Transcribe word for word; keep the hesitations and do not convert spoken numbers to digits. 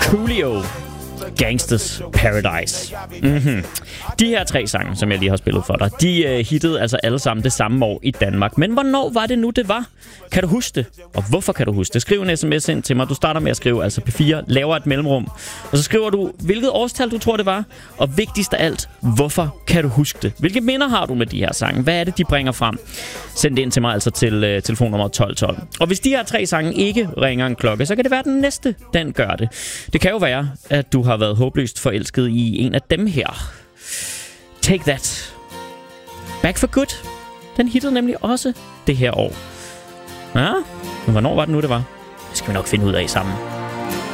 Coolio, Gangsters Paradise. Mm-hmm. De her tre sange, som jeg lige har spillet for dig, de uh, hittede altså alle sammen det samme år i Danmark. Men hvornår var det nu, det var? Kan du huske det? Og hvorfor kan du huske det? Skriv en sms ind til mig. Du starter med at skrive altså P fire, laver et mellemrum. Og så skriver du, hvilket årstal du tror, det var. Og vigtigst af alt, hvorfor kan du huske det? Hvilke minder har du med de her sange? Hvad er det, de bringer frem? Send det ind til mig altså til uh, telefonnummer tolv tolv. Og hvis de her tre sange ikke ringer en klokke, så kan det være, at den næste, den gør det. Det kan jo være, at du har været håbløst forelsket i en af dem her. Take That. Back for Good. Den hittede nemlig også det her år. Ja, men hvornår var det nu, det var? Det skal vi nok finde ud af sammen.